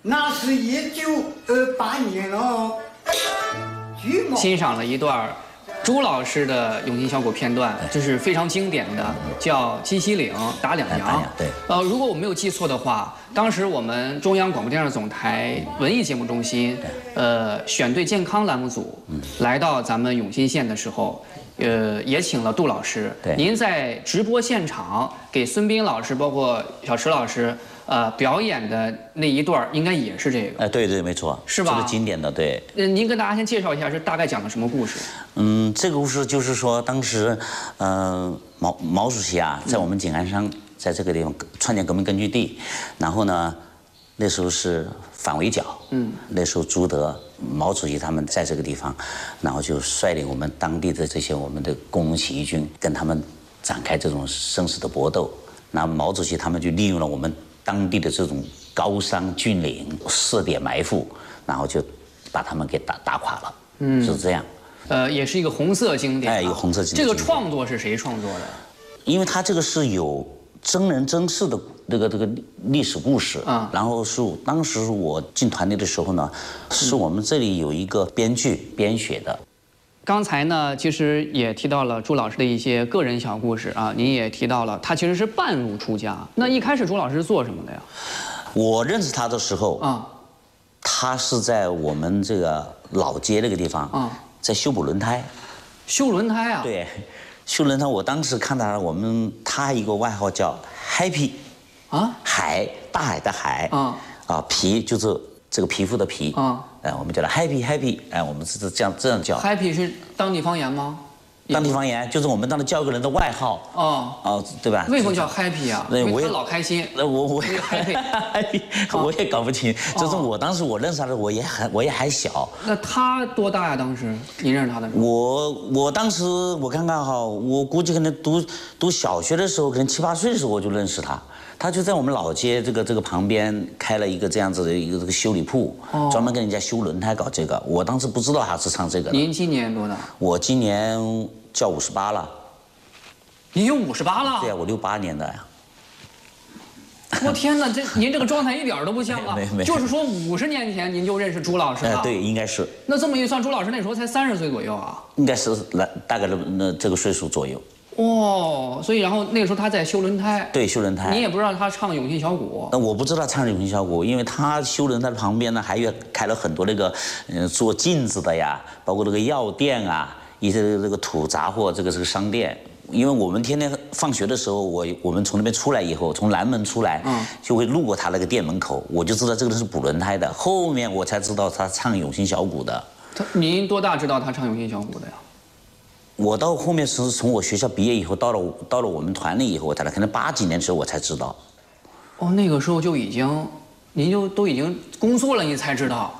那是1928年了。 欣赏了一段朱老师的永兴小鼓片段，这是非常经典的，叫《鸡西岭打两羊》。 对， 如果我没有记错的话，当时我们中央广播电视总台文艺节目中心，选对健康栏目组来到咱们永兴县的时候，也请了杜老师。 对， 您在直播现场给孙斌老师，包括小池老师。表演的那一段应该也是这个。 对对，没错， 是吧？ 这个经典的，对。 您跟大家先介绍一下，这大概讲的什么故事？ 这个故事就是说，当时，毛主席啊，在我们井冈山，在这个地方创建革命根据地，然后呢，那时候是反围剿，那时候朱德、毛主席他们在这个地方，然后就率领我们当地的这些我们的工农起义军，跟他们展开这种生死的搏斗。那毛主席他们就利用了我们当地的这种高山峻岭设点埋伏，然后就把他们给打垮了，是这样。 也是一个红色经典。 一个红色经典。 这个创作是谁创作的？ 因为他这个是有真人真事的这个历史故事啊。然后是当时我进团队的时候呢，是我们这里有一个编剧编写的。 刚才呢，其实也提到了朱老师的一些个人小故事啊，您也提到了他其实是半路出家。那一开始朱老师是做什么的呀？ 我认识他的时候啊，他是在我们这个老街那个地方啊，在修补轮胎。 修轮胎啊？ 对，修轮胎。我当时看到他一个外号叫 Happy， 啊，海，大海的海啊，皮就是这个皮肤的皮啊。我们叫他 Happy， 我们是这样叫。 Happy 是当地方言吗？ 当地方言就是我们当时叫一个人的外号对吧？ 为什么叫 Happy 啊？因为他老开心。 我也 Happy， 我也搞不清。就是我当时我认识他的，我也还小。 那他多大呀？当时你认识他的时候？ 我当时我看看哈，我估计可能读小学的时候，可能7、8岁的时候我就认识他。他就在我们老街这个旁边开了一个这样子的一个这个修理铺，专门跟人家修轮胎搞这个。我当时不知道他是唱这个的。 您今年多大？ 我今年叫58了。 你有58了？ 对呀，我68年的呀。 我天哪，您这个状态一点都不像啊！就是说50年前您就认识朱老师了？ 对，应该是。 那这么一算，朱老师那时候才30岁左右啊？ 应该是大概这个岁数左右。 所以然后那个时候他在修轮胎。对， 修轮胎。 你也不知道他唱永兴小鼓。 那我不知道唱永兴小鼓，因为他修轮胎的旁边呢，还有开了很多那个做镜子的呀，包括那个药店啊，一些这个土杂货这个商店。因为我们天天放学的时候，我们从那边出来以后，从南门出来，就会路过他那个店门口，我就知道这个人是补轮胎的。后面我才知道他唱永兴小鼓的。 您多大知道他唱永兴小鼓的呀？ 我到后面是从我学校毕业以后，到了我们团里以后，我才可能80几年的时候我才知道。 那个时候就已经，您都已经工作了，你才知道。